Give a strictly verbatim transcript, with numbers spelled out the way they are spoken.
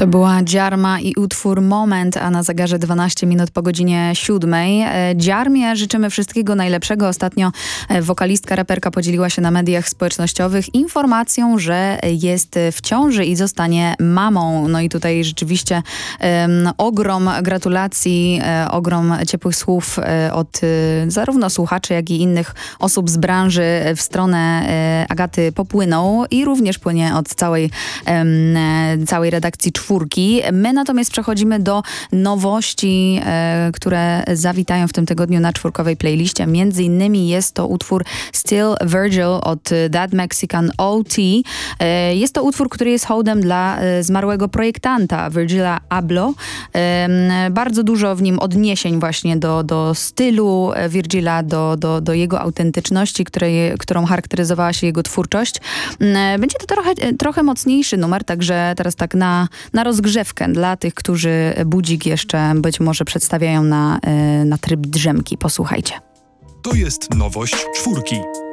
To była Dziarma i utwór Moment, a na zegarze dwanaście minut po godzinie siódmej. Dziarmie życzymy wszystkiego najlepszego. Ostatnio wokalistka, raperka podzieliła się na mediach społecznościowych informacją, że jest w ciąży i zostanie mamą. No i tutaj rzeczywiście um, ogrom gratulacji, um, ogrom ciepłych słów um, od um, zarówno słuchaczy, jak i innych osób z branży w stronę um, Agaty popłynął i również płynie od całej, um, całej redakcji czwórki. My natomiast przechodzimy do nowości, e, które zawitają w tym tygodniu na czwórkowej playliście. Między innymi jest to utwór Still Virgil od That Mexican O T. E, jest to utwór, który jest hołdem dla e, zmarłego projektanta Virgila Abloh. E, bardzo dużo w nim odniesień właśnie do, do stylu Virgila, do, do, do jego autentyczności, której, którą charakteryzowała się jego twórczość. E, będzie to trochę, trochę mocniejszy numer, także teraz tak na, na rozgrzewkę dla tych, którzy budzik jeszcze być może przedstawiają na, na tryb drzemki. Posłuchajcie. To jest nowość czwórki.